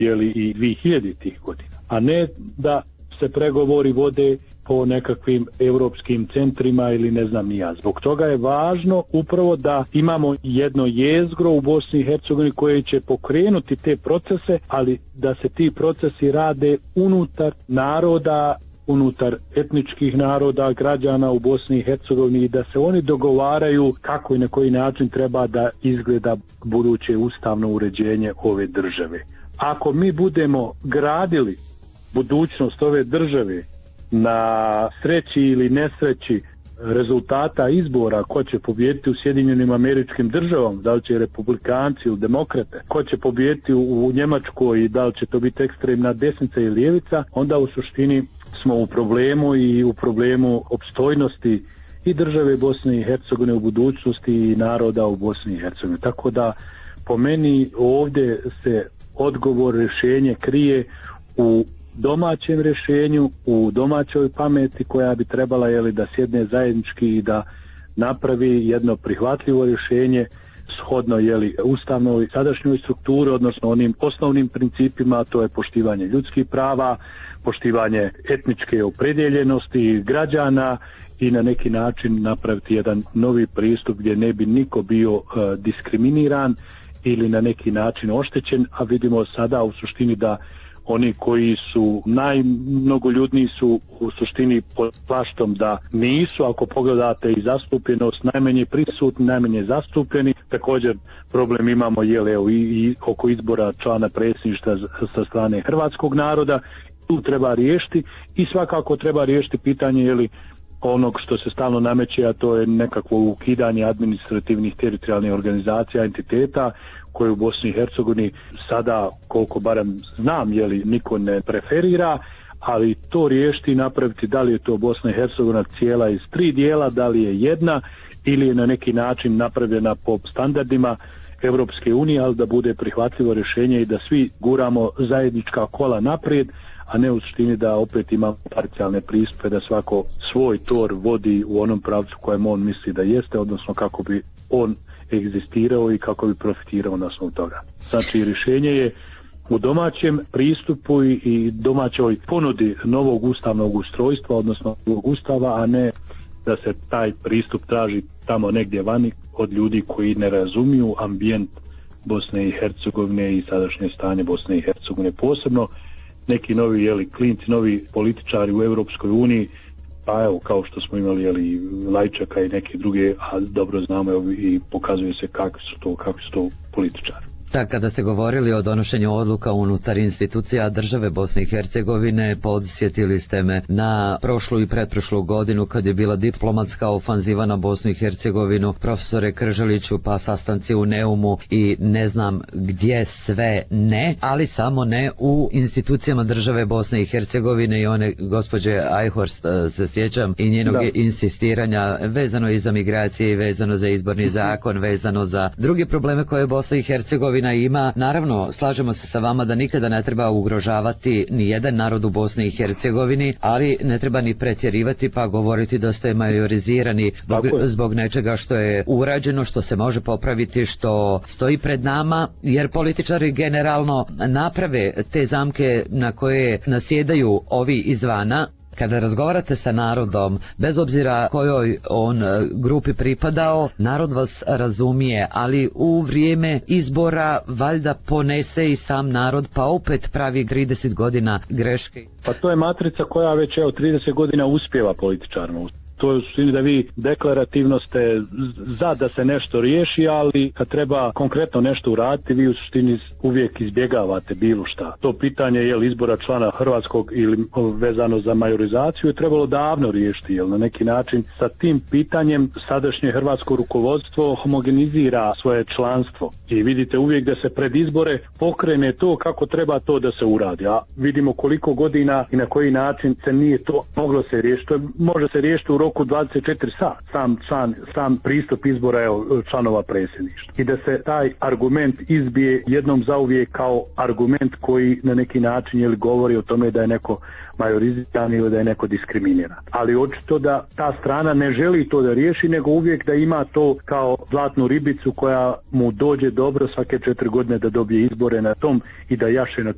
i 2000-ih godina, a ne da se pregovori vode po nekakvim europskim centrima ili ne znam ni ja. Zbog toga je važno upravo da imamo jedno jezgro u Bosni i Hercegovini koje će pokrenuti te procese, ali da se ti procesi rade unutar naroda, unutar etničkih naroda, građana u Bosni i Hercegovini i da se oni dogovaraju kako i na koji način treba da izgleda buduće ustavno uređenje ove države. Ako mi budemo gradili budućnost ove države na sreći ili nesreći rezultata izbora, ko će pobijediti u Sjedinjenim Američkim Državama, da li će republikanci ili demokrate, ko će pobijediti u Njemačkoj i da li će to biti ekstremna desnica ili ljevica, onda u suštini smo u problemu i u problemu opstojnosti i države Bosne i Hercegovine u budućnosti i naroda u Bosni i Hercegovini. Tako da po meni ovdje se odgovor, rješenje krije u domaćem rješenju, u domaćoj pameti koja bi trebala da sjedne zajednički i da napravi jedno prihvatljivo rješenje shodno ustavnoj sadašnjoj strukturi, odnosno onim osnovnim principima, to je poštivanje ljudskih prava, poštivanje etničke opredjeljenosti građana i na neki način napraviti jedan novi pristup gdje ne bi niko bio diskriminiran ili na neki način oštećen, a vidimo sada u suštini da oni koji su najmnogoljudniji su u suštini pod plaštom da nisu, ako pogledate i zastupljenost, najmanje prisutni, najmanje zastupljeni. Također problem imamo i oko izbora člana predsjedništva sa strane hrvatskog naroda. Tu treba riješiti i svakako treba riješiti pitanje onog što se stalno nameće, a to je nekakvo ukidanje administrativnih teritorijalnih organizacija, entiteta koje u Bosni i Hercegovini sada, koliko barem znam, niko ne preferira, ali to riješiti i napraviti da li je to Bosna i Hercegovina cijela iz 3 dijela, da li je jedna ili je na neki način napravljena po standardima Europske unije, ali da bude prihvatljivo rješenje i da svi guramo zajednička kola naprijed, a ne u suštini da opet imamo parcijalne pristupe, da svako svoj tor vodi u onom pravcu kojem on misli da jeste, odnosno kako bi on egzistirao i kako bi profitirao na osnovu toga. Znači, rješenje je u domaćem pristupu i domaćoj ponudi novog ustavnog ustrojstva, odnosno novog ustava, a ne da se taj pristup traži tamo negdje vani od ljudi koji ne razumiju ambijent Bosne i Hercegovine i sadašnje stanje Bosne i Hercegovine. Posebno neki novi klinci, novi političari u Europskoj uniji, pa evo, kao što smo imali Lajčaka i neke druge, a dobro znamo i pokazuje se kakvi su to političari. Da, kada ste govorili o donošenju odluka unutar institucija države Bosne i Hercegovine, podsjetili ste me na prošlu i pretprošlu godinu kad je bila diplomatska ofanziva na Bosnu i Hercegovinu, profesore Krželiću, pa sastanci u Neumu i ne znam gdje sve ne, ali samo ne u institucijama države Bosne i Hercegovine i one gospođe Ajhorst, se sjećam, i njenog insistiranja vezano i za migracije, vezano za izborni zakon, vezano za druge probleme koje Bosna i Hercegovina ima. Naravno, slažemo se sa vama da nikada ne treba ugrožavati ni jedan narod u Bosni i Hercegovini, ali ne treba ni pretjerivati pa govoriti da ste majorizirani zbog nečega što je urađeno, što se može popraviti, što stoji pred nama, jer političari generalno naprave te zamke na koje nasjedaju ovi izvana. Kada razgovarate sa narodom, bez obzira kojoj on grupi pripadao, narod vas razumije, ali u vrijeme izbora valjda ponese i sam narod, pa opet pravi 30 godina greške. Pa to je matrica koja već 30 godina uspijeva političarima. To je u suštini da vi deklarativno ste za da se nešto riješi, ali kad treba konkretno nešto uraditi, vi u suštini uvijek izbjegavate bilo šta. To pitanje izbora člana hrvatskog ili vezano za majorizaciju je trebalo davno riješiti, na neki način sa tim pitanjem sadašnje hrvatsko rukovodstvo homogenizira svoje članstvo. I vidite uvijek da se pred izbore pokrene to kako treba to da se uradi. A vidimo koliko godina i na koji način se nije to moglo se riješiti. Može se riješiti u roku 24 sata, sam pristup izbora članova predsjedništva. I da se taj argument izbije jednom zauvijek kao argument koji na neki način govori o tome da je neko majoriziran ili da je neko diskriminiran. Ali očito da ta strana ne želi to da riješi, nego uvijek da ima to kao zlatnu ribicu koja mu dođe dobro svake 4 godine da dobije izbore na tom i da jaše na